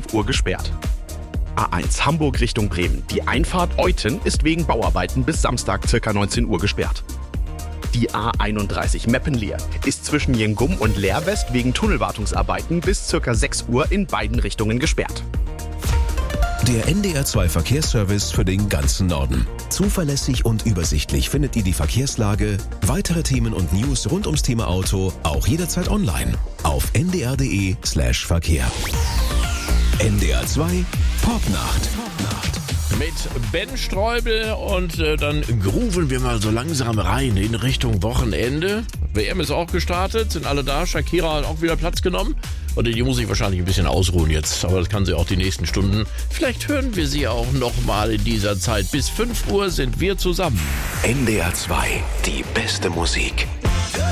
12 Uhr gesperrt. A1 Hamburg Richtung Bremen. Die Einfahrt Euthen ist wegen Bauarbeiten bis Samstag ca. 19 Uhr gesperrt. Die A31 Meppen-Leer ist zwischen Jengum und Leer-West wegen Tunnelwartungsarbeiten bis ca. 6 Uhr in beiden Richtungen gesperrt. Der NDR2 Verkehrsservice für den ganzen Norden. Zuverlässig und übersichtlich findet ihr die Verkehrslage, weitere Themen und News rund ums Thema Auto auch jederzeit online auf ndr.de/Verkehr. NDR2 Popnacht. Mit Ben Streubel und dann grooven wir mal so langsam rein in Richtung Wochenende. WM ist auch gestartet, sind alle da. Shakira hat auch wieder Platz genommen. Und die muss sich wahrscheinlich ein bisschen ausruhen jetzt, aber das kann sie auch die nächsten Stunden. Vielleicht hören wir sie auch nochmal in dieser Zeit. Bis 5 Uhr sind wir zusammen. NDR2, die beste Musik.